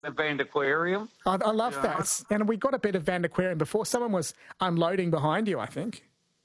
the Vandaquarium. I love that. And we got a bit of Vandaquarium before. Someone was unloading behind you, I think.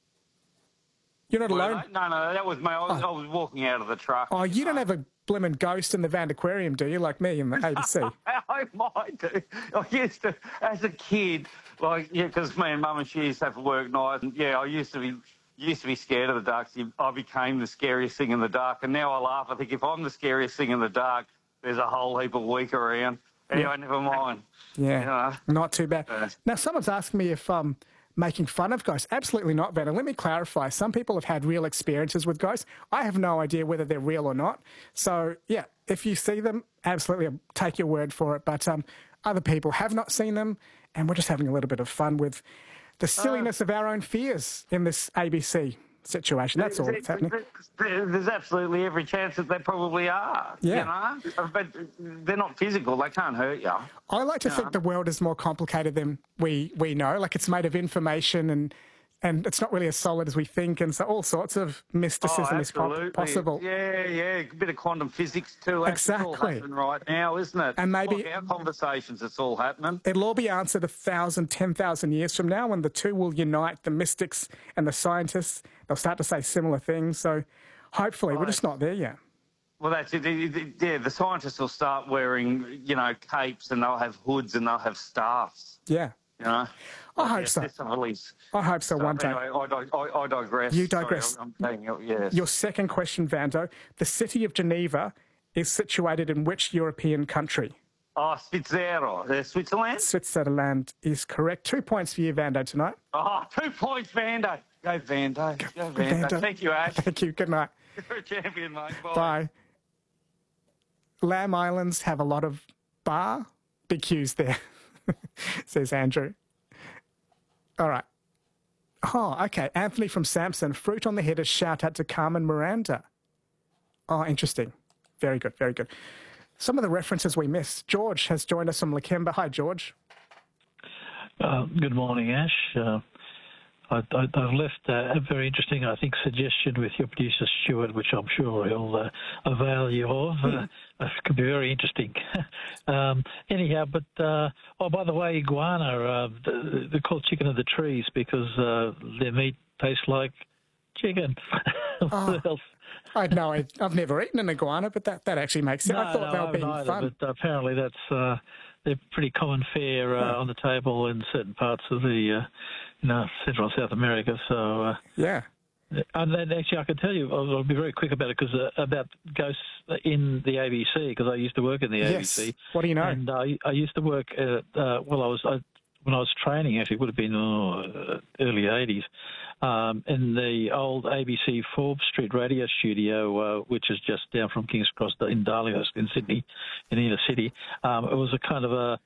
You're not alone? No, that was I was walking out of the truck. Oh, you don't have a blimmin' ghost in the Vandaquarium, do you, like me in the ABC? I might do. I used to, as a kid, because me and Mum and she used to have to work nights, and I used to be scared of the dark. So I became the scariest thing in the dark, and now I laugh. I think if I'm the scariest thing in the dark, there's a whole heap of weak around. Anyway, never mind. Yeah, not too bad. Now, someone's asking me if making fun of ghosts. Absolutely not, Vanna. Let me clarify. Some people have had real experiences with ghosts. I have no idea whether they're real or not. So, yeah, if you see them, absolutely I'll take your word for it. But other people have not seen them, and we're just having a little bit of fun with the silliness of our own fears in this ABC situation. That's all that's happening. There's absolutely every chance that they probably are. Yeah. But they're not physical. They can't hurt you. I like to think the world is more complicated than we know. Like, it's made of information and it's not really as solid as we think, and so all sorts of mysticism is possible. Yeah, a bit of quantum physics too. Exactly. It's all happening right now, isn't it? And maybe our conversations, it's all happening. It'll all be answered 1,000, 10,000 years from now when the two will unite, the mystics and the scientists. They'll start to say similar things. So hopefully we're just not there yet. Well, that's it. Yeah, the scientists will start wearing, capes, and they'll have hoods and they'll have staffs. Yeah. I hope so. I hope so one day. Anyway, I digress. You digress. Sorry, I'm saying, yes. Your second question, Vando. The city of Geneva is situated in which European country? Switzerland. Switzerland? Switzerland is correct. 2 points for you, Vando, tonight. 2 points, Vando. Go, Vando. Go, Vando. Thank you, Ash. Thank you. Good night. You're a champion, mate. Bye. Bye. Lamb Islands have a lot of big Q's there, says Andrew. All right. Oh, okay. Anthony from Samson. Fruit on the head is shout out to Carmen Miranda. Oh, interesting. Very good, very good. Some of the references we missed. George has joined us from Lakemba. Hi, George. Good morning, Ash. I've left a very interesting, I think, suggestion with your producer, Stuart, which I'm sure he'll avail you of. It could be very interesting. Anyhow, but, by the way, iguana, they're called chicken of the trees because their meat tastes like chicken. What else? I've never eaten an iguana, but that actually makes sense. I thought they were being fun. But apparently that's they're pretty common fare on the table in certain parts of the Central and South America. So yeah. And then actually, I can tell you, I'll be very quick about it because about ghosts in the ABC because I used to work in the ABC. What do you know? And I used to work when I was training. Actually, it would have been early '80s. In the old ABC Forbes Street radio studio, which is just down from King's Cross in Darlinghurst in Sydney, in the inner city. It was a kind of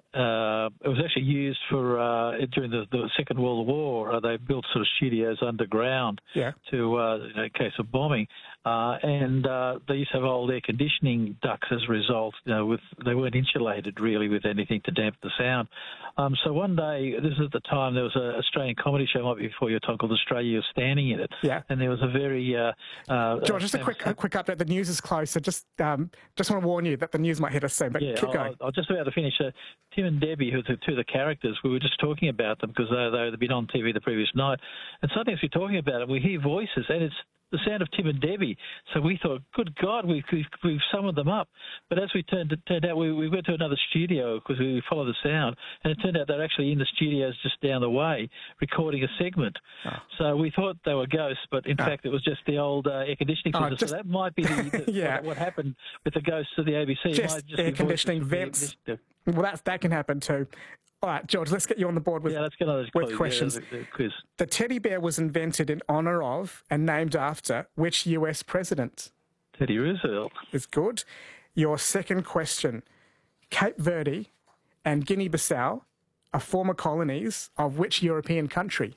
it was actually used for during the Second World War. They built sort of studios underground to in case of bombing, and they used to have old air conditioning ducts as a result. They weren't insulated really with anything to damp the sound. So one day, this is at the time there was an Australian comedy show, might be before your time, called Australia. Was standing in it, and there was a very George. Just a quick update. The news is close, so just want to warn you that the news might hit us soon. But keep going. I was just about to finish. Tim and Debbie, who are two of the characters, we were just talking about them because they'd been on TV the previous night, and suddenly as we're talking about it, we hear voices, and it's the sound of Tim and Debbie. So we thought, good God, we've summoned them up. But as we turned out, we went to another studio because we followed the sound, and it turned out they're actually in the studios just down the way recording a segment. So we thought they were ghosts, but in fact it was just the old air conditioning system. So that might be what happened with the ghosts of the ABC. Just air conditioning vents. Well, that can happen too. All right, George, let's get you on the board with, let's get on with questions. The quiz. The teddy bear was invented in honour of and named after which US president? Teddy Roosevelt. Is good. Your second question. Cape Verde and Guinea-Bissau are former colonies of which European country?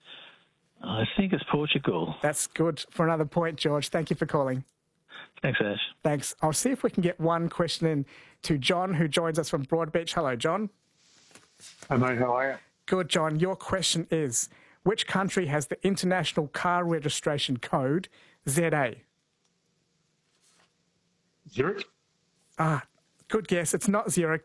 I think it's Portugal. That's good. For another point, George. Thank you for calling. Thanks, Ash. Thanks. I'll see if we can get one question in to John, who joins us from Broadbeach. Hello, John. Hi, mate. How are you? Good, John. Your question is, which country has the International Car Registration Code, ZA? Zurich? Good guess. It's not Zurich.